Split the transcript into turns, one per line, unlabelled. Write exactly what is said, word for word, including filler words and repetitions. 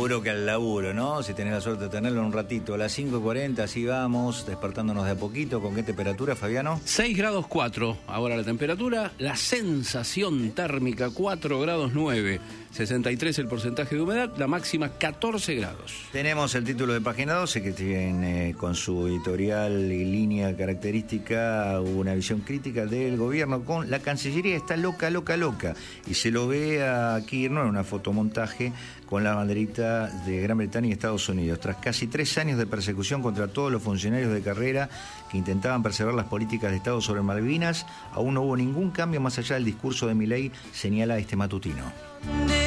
laburo que al laburo, ¿no? Si tenés la suerte de tenerlo un ratito. A las cinco y cuarenta, así vamos, despertándonos de a poquito. ¿Con qué temperatura, Fabiano?
seis grados cuatro, ahora la temperatura. La sensación térmica, cuatro grados nueve. sesenta y tres el porcentaje de humedad, la máxima catorce grados.
Tenemos el título de página doce, que tiene con su editorial y línea característica una visión crítica del gobierno con la Cancillería está loca, loca, loca. Y se lo ve a Kirchner en una fotomontaje con la banderita de Gran Bretaña y Estados Unidos. Tras casi tres años de persecución contra todos los funcionarios de carrera que intentaban preservar las políticas de Estado sobre Malvinas, aún no hubo ningún cambio más allá del discurso de Milei, señala este matutino.